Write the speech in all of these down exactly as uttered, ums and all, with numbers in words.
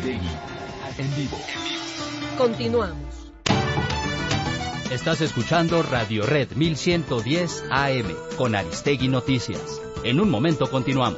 Aristegui, en vivo. Continuamos. Estás escuchando Radio Red mil ciento diez A M con Aristegui Noticias. En un momento continuamos.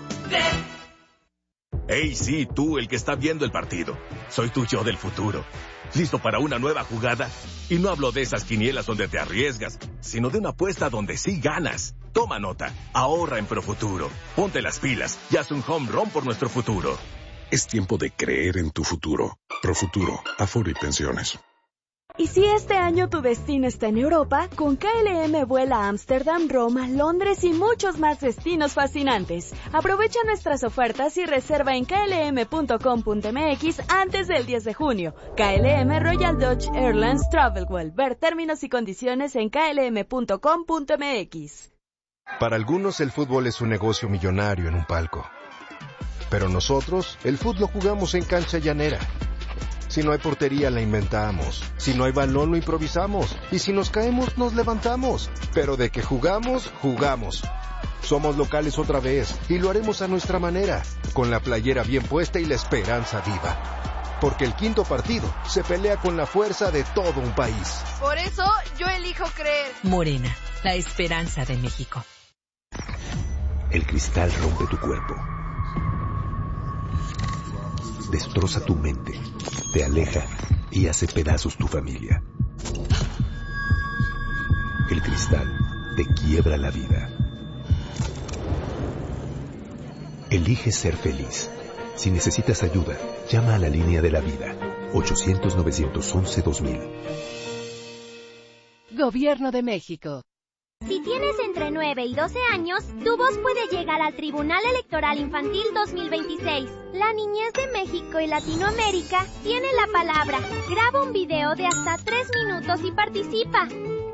Hey, sí, tú, el que está viendo el partido. Soy tu yo del futuro. ¿Listo para una nueva jugada? Y no hablo de esas quinielas donde te arriesgas, sino de una apuesta donde sí ganas. Toma nota, ahorra en Profuturo. Ponte las pilas y haz un home run por nuestro futuro. Es tiempo de creer en tu futuro. Profuturo, Afore y Pensiones. Y si este año tu destino está en Europa, con K L M vuela a Ámsterdam, Roma, Londres y muchos más destinos fascinantes. Aprovecha nuestras ofertas y reserva en k l m punto com punto m x antes del diez de junio. K L M Royal Dutch Airlines Travelwell. Ver términos y condiciones en k l m punto com punto m x. Para algunos el fútbol es un negocio millonario en un palco. Pero nosotros, el fútbol lo jugamos en cancha llanera. Si no hay portería, la inventamos. Si no hay balón, lo improvisamos. Y si nos caemos, nos levantamos. Pero de que jugamos, jugamos. Somos locales otra vez y lo haremos a nuestra manera, con la playera bien puesta y la esperanza viva. Porque el quinto partido se pelea con la fuerza de todo un país. Por eso, yo elijo creer. Morena, la esperanza de México. El cristal rompe tu cuerpo. Destroza tu mente, te aleja y hace pedazos tu familia. El cristal te quiebra la vida. Elige ser feliz. Si necesitas ayuda, llama a la línea de la vida, ochocientos, novecientos once, dos mil. Gobierno de México. Si tienes entre nueve y doce años, tu voz puede llegar al Tribunal Electoral Infantil dos mil veintiséis. La niñez de México y Latinoamérica tiene la palabra. Graba un video de hasta tres minutos y participa.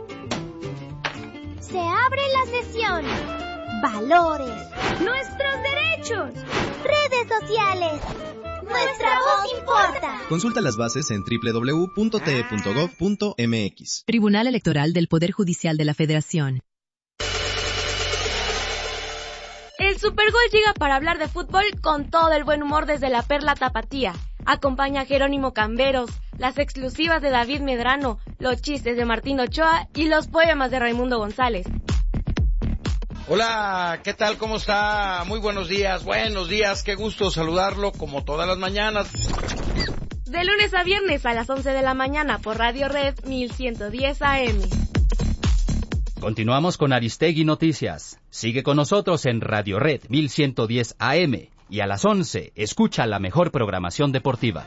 Se abre la sesión. Valores. Nuestros derechos. Redes sociales. Nuestra voz importa. Consulta las bases en doble u doble u doble u punto t e punto gov punto m x. Tribunal Electoral del Poder Judicial de la Federación. El Supergol llega para hablar de fútbol con todo el buen humor desde la Perla Tapatía. Acompaña a Jerónimo Camberos, las exclusivas de David Medrano, los chistes de Martín Ochoa y los poemas de Raimundo González. Hola, ¿qué tal? ¿Cómo está? Muy buenos días, buenos días, qué gusto saludarlo como todas las mañanas. De lunes a viernes a las once de la mañana por Radio Red mil ciento diez A M. Continuamos con Aristegui Noticias. Sigue con nosotros en Radio Red mil ciento diez A M y a las once escucha la mejor programación deportiva.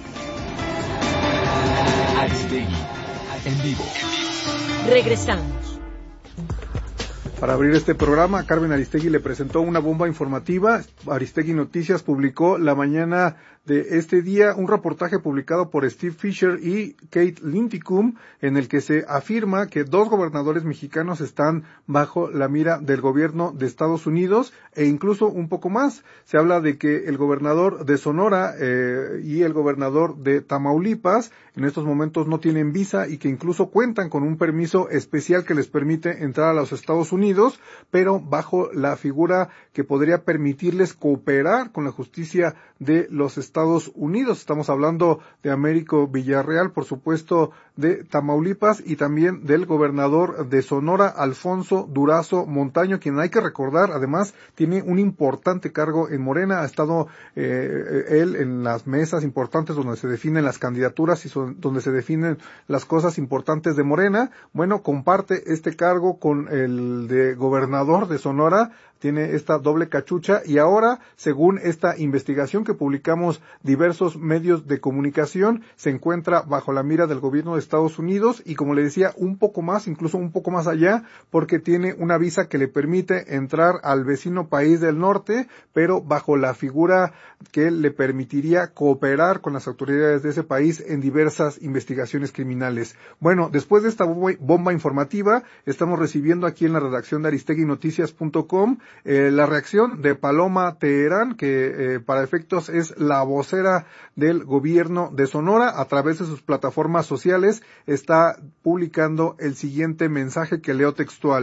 Aristegui, en vivo. Regresamos. Para abrir este programa, Carmen Aristegui le presentó una bomba informativa. Aristegui Noticias publicó la mañana de este día un reportaje publicado por Steve Fisher y Kate Linthicum, en el que se afirma que dos gobernadores mexicanos están bajo la mira del gobierno de Estados Unidos e incluso un poco más. Se habla de que el gobernador de Sonora eh, y el gobernador de Tamaulipas en estos momentos no tienen visa y que incluso cuentan con un permiso especial que les permite entrar a los Estados Unidos, pero bajo la figura que podría permitirles cooperar con la justicia de los Estados Unidos. Estamos hablando de Américo Villarreal, por supuesto, de Tamaulipas, y también del gobernador de Sonora, Alfonso Durazo Montaño, quien hay que recordar, además, tiene un importante cargo en Morena. Ha estado eh, él en las mesas importantes donde se definen las candidaturas y son, donde se definen las cosas importantes de Morena. Bueno, comparte este cargo con el de gobernador de Sonora, tiene esta doble cachucha, y ahora, según esta investigación que publicamos diversos medios de comunicación, se encuentra bajo la mira del gobierno de Estados Unidos y, como le decía, un poco más, incluso un poco más allá, porque tiene una visa que le permite entrar al vecino país del norte, pero bajo la figura que le permitiría cooperar con las autoridades de ese país en diversas investigaciones criminales. Bueno, después de esta bomba informativa, estamos recibiendo aquí en la redacción de aristegui noticias punto com Eh, la reacción de Paloma Teherán, que eh, para efectos es la vocera del gobierno de Sonora. A través de sus plataformas sociales está publicando el siguiente mensaje que leo textual.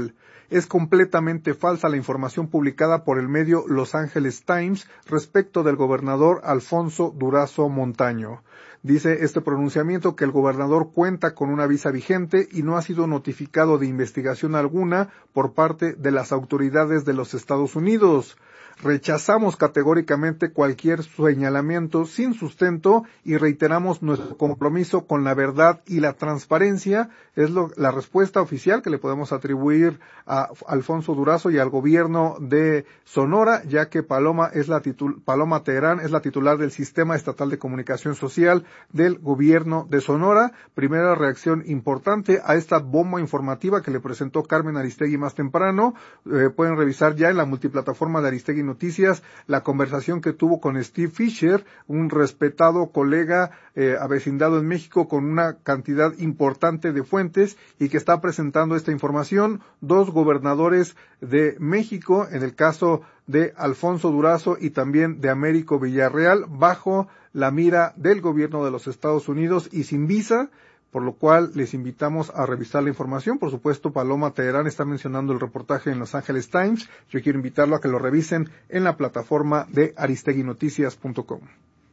es completamente falsa la información publicada por el medio Los Angeles Times respecto del gobernador Alfonso Durazo Montaño. Dice este pronunciamiento que el gobernador cuenta con una visa vigente y no ha sido notificado de investigación alguna por parte de las autoridades de los Estados Unidos. Rechazamos categóricamente cualquier señalamiento sin sustento y reiteramos nuestro compromiso con la verdad y la transparencia. Es lo, la respuesta oficial que le podemos atribuir a Alfonso Durazo y al gobierno de Sonora, ya que Paloma es la titul, Paloma Teherán es la titular del Sistema Estatal de Comunicación Social del gobierno de Sonora. Primera reacción importante a esta bomba informativa que le presentó Carmen Aristegui más temprano. Eh, pueden revisar ya en la multiplataforma de Aristegui Noticias la conversación que tuvo con Steve Fisher, un respetado colega eh, avecindado en México con una cantidad importante de fuentes y que está presentando esta información. Dos gobernadores de México, en el caso de Alfonso Durazo y también de Américo Villarreal, bajo la mira del gobierno de los Estados Unidos y sin visa, por lo cual les invitamos a revisar la información. Por supuesto, Paloma Teherán está mencionando el reportaje en Los Angeles Times. Yo quiero invitarlo a que lo revisen en la plataforma de aristegui noticias punto com.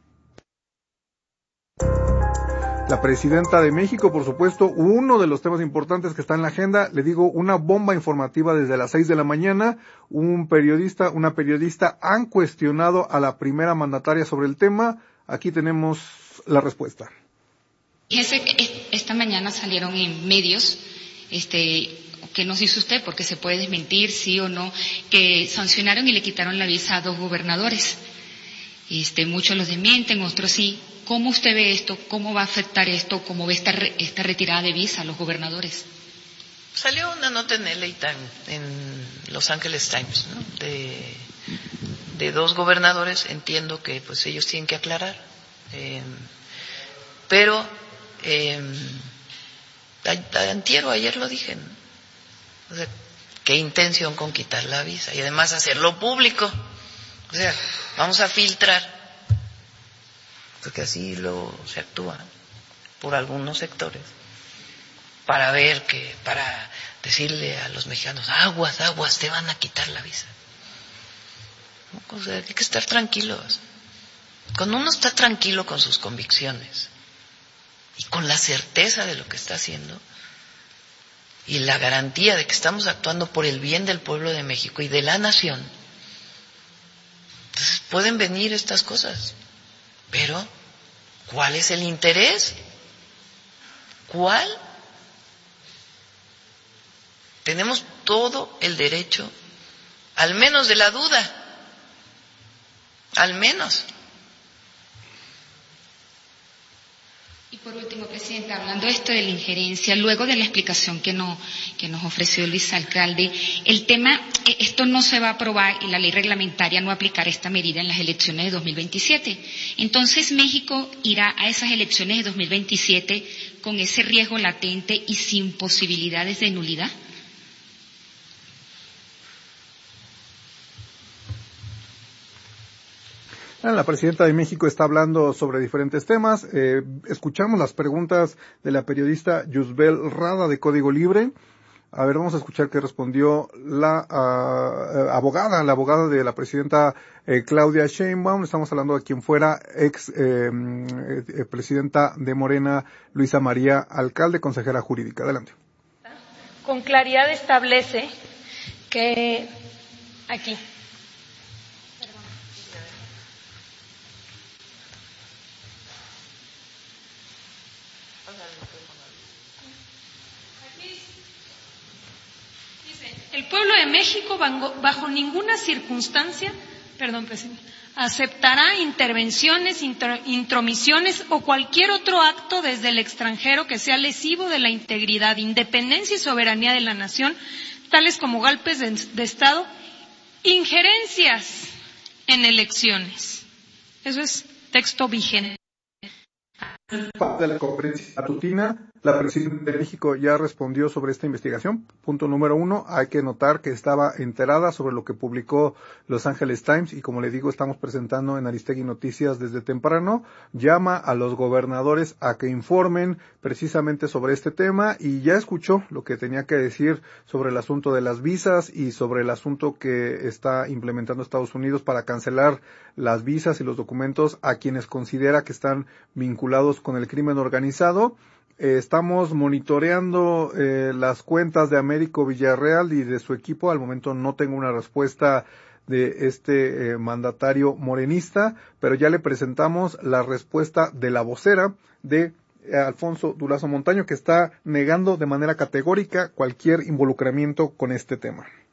La presidenta de México, por supuesto, uno de los temas importantes que está en la agenda, le digo, una bomba informativa desde las seis de la mañana. Un periodista, una periodista han cuestionado a la primera mandataria sobre el tema. Aquí tenemos la respuesta. Esta mañana salieron en medios, este, ¿qué nos dice usted? Porque se puede desmentir, sí o no, que sancionaron y le quitaron la visa a dos gobernadores. Este, muchos los desmienten, otros sí. ¿Cómo usted ve esto? ¿Cómo va a afectar esto? ¿Cómo ve esta, esta retirada de visa a los gobernadores? Salió una nota en L A Time, en Los Angeles Times, ¿no? de, de dos gobernadores. Entiendo que pues ellos tienen que aclarar, eh, pero Eh, antier o ayer lo dije, ¿no? O sea, qué intención con quitar la visa y además hacerlo público. O sea, vamos a filtrar, porque así lo se actúa por algunos sectores, para ver que, para decirle a los mexicanos, aguas, aguas, te van a quitar la visa. O sea, hay que estar tranquilos. Cuando uno está tranquilo con sus convicciones y con la certeza de lo que está haciendo y la garantía de que estamos actuando por el bien del pueblo de México y de la nación, entonces pueden venir estas cosas. Pero, ¿cuál es el interés? ¿Cuál? Tenemos todo el derecho, al menos de la duda, al menos. Y por último, Presidenta, hablando de esto de la injerencia, luego de la explicación que, no, que nos ofreció Luis Alcalde, el tema, esto no se va a aprobar y la ley reglamentaria no va a aplicar esta medida en las elecciones de dos mil veintisiete. Entonces, México irá a esas elecciones de dos mil veintisiete con ese riesgo latente y sin posibilidades de nulidad. La presidenta de México está hablando sobre diferentes temas. Eh, escuchamos las preguntas de la periodista Yusbel Rada de Código Libre. A ver, vamos a escuchar qué respondió la uh, abogada, la abogada de la presidenta eh, Claudia Sheinbaum. Estamos hablando de quien fuera ex eh, eh, presidenta de Morena, Luisa María Alcalde, consejera jurídica. Adelante. Con claridad establece que aquí. El pueblo de México, bajo ninguna circunstancia, perdón, presidente, aceptará intervenciones, intro, intromisiones o cualquier otro acto desde el extranjero que sea lesivo de la integridad, independencia y soberanía de la nación, tales como golpes de, de Estado, injerencias en elecciones. Eso es texto vigente. De la conferencia matutina La Presidencia de México ya respondió sobre esta investigación. Punto número uno, hay que notar que estaba enterada sobre lo que publicó Los Angeles Times y como le digo, estamos presentando en Aristegui Noticias desde temprano. Llama a los gobernadores a que informen precisamente sobre este tema y ya escuchó lo que tenía que decir sobre el asunto de las visas y sobre el asunto que está implementando Estados Unidos para cancelar las visas y los documentos a quienes considera que están vinculados con el crimen organizado. Eh, estamos monitoreando eh, las cuentas de Américo Villarreal y de su equipo. Al momento no tengo una respuesta de este eh, mandatario morenista, pero ya le presentamos la respuesta de la vocera de eh, Alfonso Durazo Montaño, que está negando de manera categórica cualquier involucramiento con este tema.